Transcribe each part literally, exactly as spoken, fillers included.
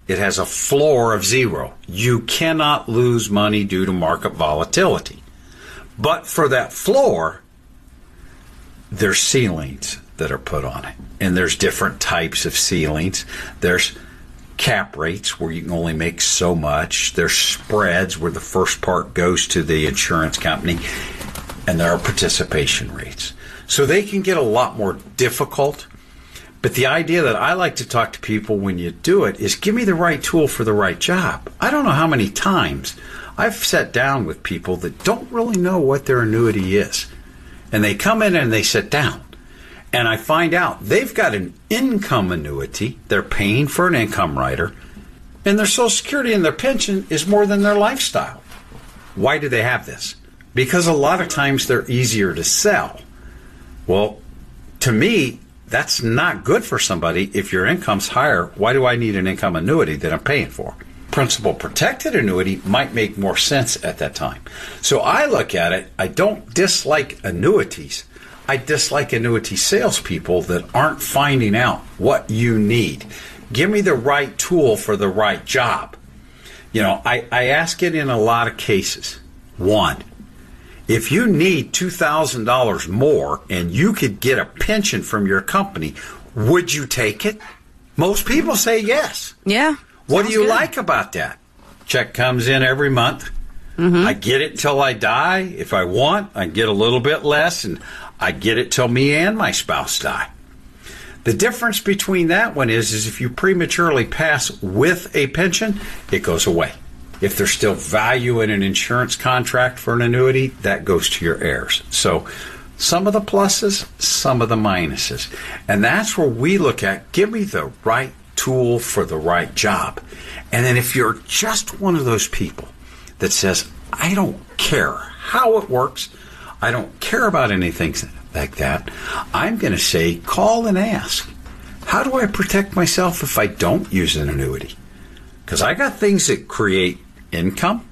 it has a floor of zero. You cannot lose money due to market volatility. But for that floor, there's ceilings that are put on it. And there's different types of ceilings. There's cap rates where you can only make so much. There's spreads where the first part goes to the insurance company. And there are participation rates. So they can get a lot more difficult. But the idea that I like to talk to people when you do it is give me the right tool for the right job. I don't know how many times I've sat down with people that don't really know what their annuity is. And they come in and they sit down. And I find out they've got an income annuity. They're paying for an income rider. And their Social Security and their pension is more than their lifestyle. Why do they have this? Because a lot of times they're easier to sell. Well, to me, that's not good for somebody. If your income's higher, why do I need an income annuity that I'm paying for? Principal protected annuity might make more sense at that time. So I look at it, I don't dislike annuities. I dislike annuity salespeople that aren't finding out what you need. Give me the right tool for the right job. You know, I, I ask it in a lot of cases. One, if you need two thousand dollars more and you could get a pension from your company, would you take it? Most people say yes. Yeah. What do you good. like about that? Check comes in every month. Mm-hmm. I get it till I die. If I want, I get a little bit less, and I get it till me and my spouse die. The difference between that one is, is if you prematurely pass with a pension, it goes away. If there's still value in an insurance contract for an annuity, that goes to your heirs. So some of the pluses, some of the minuses. And that's where we look at, give me the right tool for the right job. And then if you're just one of those people that says, I don't care how it works, I don't care about anything like that, I'm going to say, call and ask, how do I protect myself if I don't use an annuity? Because I got things that create income.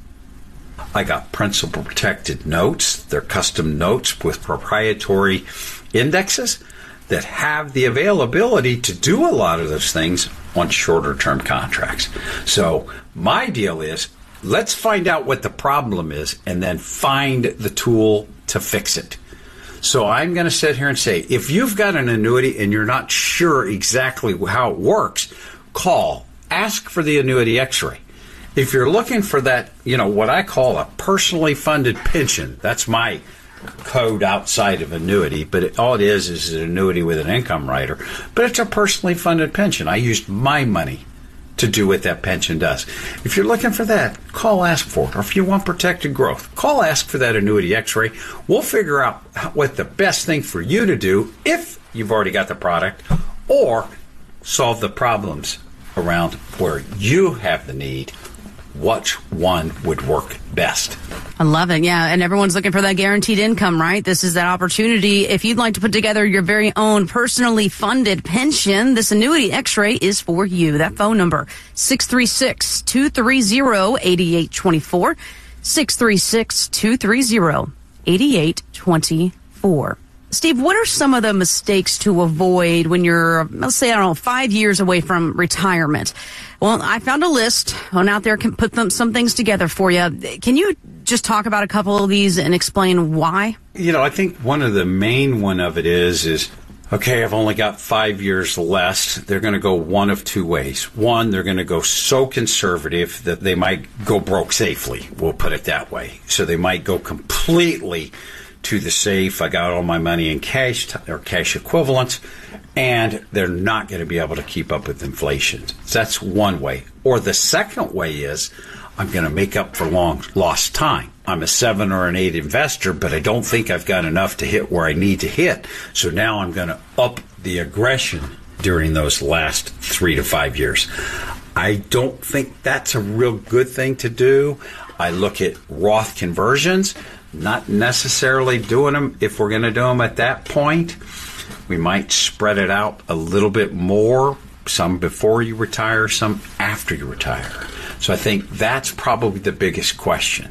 I got principal protected notes. They're custom notes with proprietary indexes that have the availability to do a lot of those things on shorter term contracts. So my deal is, let's find out what the problem is and then find the tool to fix it. So I'm going to sit here and say, if you've got an annuity and you're not sure exactly how it works, call, ask for the annuity x-ray. If you're looking for that, you know, what I call a personally funded pension, that's my code outside of annuity, but it, all it is is an annuity with an income rider, but it's a personally funded pension. I used my money to do what that pension does. If you're looking for that, call, ask for it. Or if you want protected growth, call, ask for that annuity x-ray. We'll figure out what the best thing for you to do if you've already got the product, or solve the problems around where you have the need. Which one would work best? I love it. Yeah. And everyone's looking for that guaranteed income, right? This is that opportunity. If you'd like to put together your very own personally funded pension, this annuity x-ray is for you. That phone number, six three six, two three zero, eight eight two four, six three six, two three zero, eight eight two four. Steve, what are some of the mistakes to avoid when you're, let's say, I don't know, five years away from retirement? Well, I found a list on out there, can put them, some things together for you. Can you just talk about a couple of these and explain why? You know, I think one of the main one of it is, is, okay, I've only got five years left. They're going to go one of two ways. One, they're going to go so conservative that they might go broke safely. We'll put it that way. So they might go completely to the safe. I got all my money in cash or cash equivalents, and they're not going to be able to keep up with inflation. So that's one way. Or the second way is, I'm going to make up for long lost time. I'm a seven or an eight investor, but I don't think I've got enough to hit where I need to hit. So now I'm going to up the aggression during those last three to five years. I don't think that's a real good thing to do. I look at Roth conversions, not necessarily doing them if we're going to do them at that point. We might spread it out a little bit more, some before you retire, some after you retire. So I think that's probably the biggest question.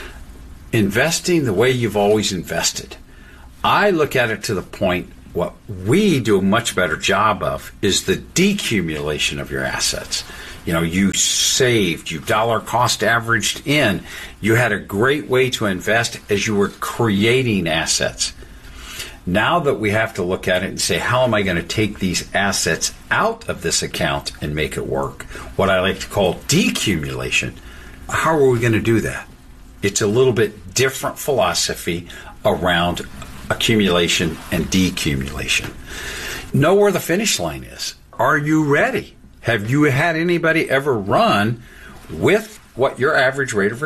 Investing the way you've always invested. I look at it to the point, what we do a much better job of is the decumulation of your assets. You know, you saved, you dollar cost averaged in. You had a great way to invest as you were creating assets. Now that we have to look at it and say, how am I going to take these assets out of this account and make it work? What I like to call decumulation. How are we going to do that? It's a little bit different philosophy around accumulation and decumulation. Know where the finish line is. Are you ready? Have you had anybody ever run with what your average rate of